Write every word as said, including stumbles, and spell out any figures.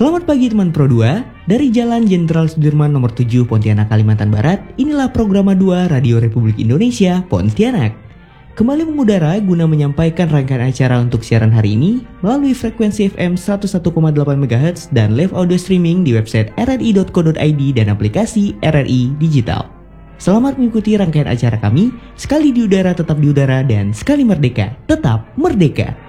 Selamat pagi teman Pro dua, dari Jalan Jenderal Sudirman nomor tujuh Pontianak, Kalimantan Barat. Inilah Programa dua Radio Republik Indonesia Pontianak. Kembali mengudara guna menyampaikan rangkaian acara untuk siaran hari ini melalui frekuensi F M seratus satu koma delapan megahertz dan live audio streaming di website r r i dot co dot i d dan aplikasi R R I Digital. Selamat mengikuti rangkaian acara kami. Sekali di udara tetap di udara, dan sekali merdeka tetap merdeka.